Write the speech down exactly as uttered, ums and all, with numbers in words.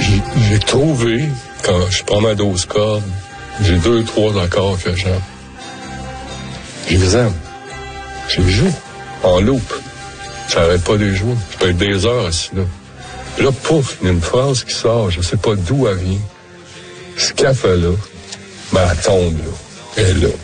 j'ai, j'ai trouvé, quand je prends ma douze cordes, j'ai deux, trois accords que j'aime. Je les aime. Je les joue en loop. Ça n'arrête pas de les jouer. Je peux être des heures assis là. Puis là, pouf, il y a une phrase qui sort, je sais pas d'où elle vient. Ce café-là, ben, elle tombe là. Elle est là.